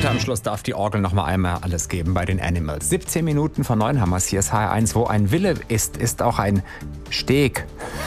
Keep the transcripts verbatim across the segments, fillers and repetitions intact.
Heute am Schluss darf die Orgel noch mal einmal alles geben bei den Animals. siebzehn Minuten vor neun haben wir es. Hier ist H R eins. Wo ein Wille ist, ist auch ein Steg.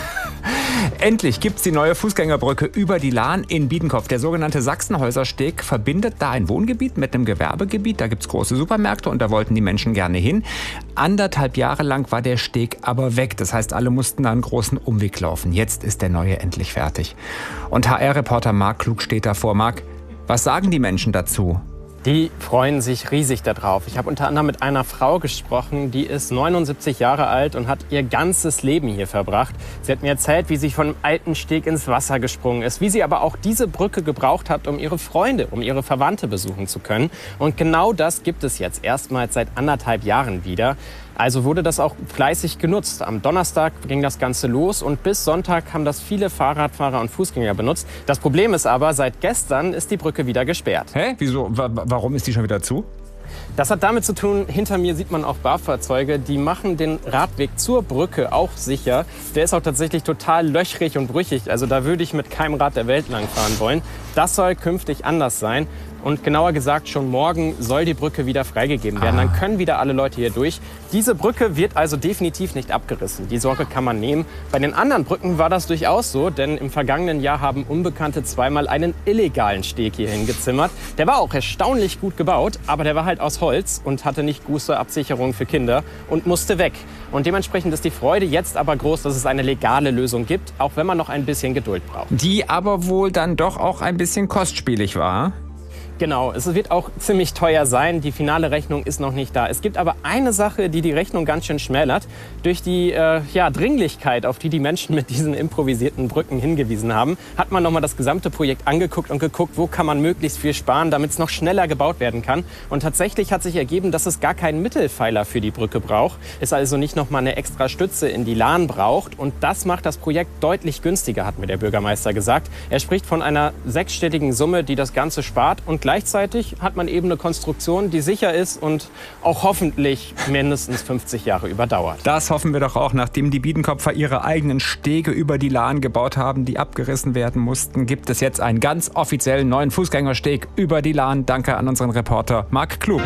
Endlich gibt's die neue Fußgängerbrücke über die Lahn in Biedenkopf. Der sogenannte Sachsenhäuser-Steg verbindet da ein Wohngebiet mit einem Gewerbegebiet. Da gibt's große Supermärkte und da wollten die Menschen gerne hin. Anderthalb Jahre lang war der Steg aber weg. Das heißt, alle mussten da einen großen Umweg laufen. Jetzt ist der neue endlich fertig. Und H R-Reporter Marc Klug steht davor. Marc, was sagen die Menschen dazu? Die freuen sich riesig darauf. Ich habe unter anderem mit einer Frau gesprochen, die ist neunundsiebzig Jahre alt und hat ihr ganzes Leben hier verbracht. Sie hat mir erzählt, wie sie von einem alten Steg ins Wasser gesprungen ist, wie sie aber auch diese Brücke gebraucht hat, um ihre Freunde, um ihre Verwandte besuchen zu können. Und genau das gibt es jetzt erstmals seit anderthalb Jahren wieder. Also wurde das auch fleißig genutzt. Am Donnerstag ging das Ganze los und bis Sonntag haben das viele Fahrradfahrer und Fußgänger benutzt. Das Problem ist aber, seit gestern ist die Brücke wieder gesperrt. Hä? Wieso? Warum ist die schon wieder zu? Das hat damit zu tun, hinter mir sieht man auch Barfahrzeuge, die machen den Radweg zur Brücke auch sicher. Der ist auch tatsächlich total löchrig und brüchig, also da würde ich mit keinem Rad der Welt langfahren wollen. Das soll künftig anders sein. Und genauer gesagt, schon morgen soll die Brücke wieder freigegeben werden. Dann können wieder alle Leute hier durch. Diese Brücke wird also definitiv nicht abgerissen. Die Sorge kann man nehmen. Bei den anderen Brücken war das durchaus so, denn im vergangenen Jahr haben Unbekannte zweimal einen illegalen Steg hier hingezimmert. Der war auch erstaunlich gut gebaut, aber der war halt aus Holz und hatte nicht gute Absicherung für Kinder und musste weg. Und dementsprechend ist die Freude jetzt aber groß, dass es eine legale Lösung gibt, auch wenn man noch ein bisschen Geduld braucht. Die aber wohl dann doch auch ein bisschen kostspielig war. Genau, es wird auch ziemlich teuer sein. Die finale Rechnung ist noch nicht da. Es gibt aber eine Sache, die die Rechnung ganz schön schmälert. Durch die äh, ja, Dringlichkeit, auf die die Menschen mit diesen improvisierten Brücken hingewiesen haben, hat man nochmal das gesamte Projekt angeguckt und geguckt, wo kann man möglichst viel sparen, damit es noch schneller gebaut werden kann. Und tatsächlich hat sich ergeben, dass es gar keinen Mittelpfeiler für die Brücke braucht. Es also nicht nochmal eine extra Stütze in die Lahn braucht. Und das macht das Projekt deutlich günstiger, hat mir der Bürgermeister gesagt. Er spricht von einer sechsstelligen Summe, die das Ganze spart. Und gleichzeitig hat man eben eine Konstruktion, die sicher ist und auch hoffentlich mindestens fünfzig Jahre überdauert. Das hoffen wir doch auch. Nachdem die Biedenkopfer ihre eigenen Stege über die Lahn gebaut haben, die abgerissen werden mussten, gibt es jetzt einen ganz offiziellen neuen Fußgängersteg über die Lahn. Danke an unseren Reporter Marc Klug.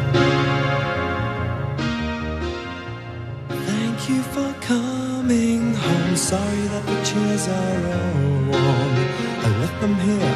Thank you for coming home. Sorry that the chairs are all warm. I left them here